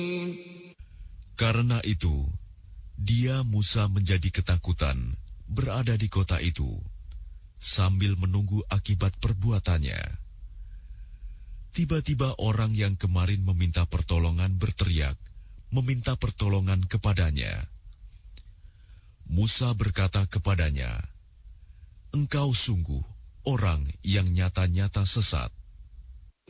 Karena itu, dia Musa menjadi ketakutan berada di kota itu, sambil menunggu akibat perbuatannya. Tiba-tiba orang yang kemarin meminta pertolongan berteriak, meminta pertolongan kepadanya. Musa berkata kepadanya, "Engkau sungguh orang yang nyata-nyata sesat.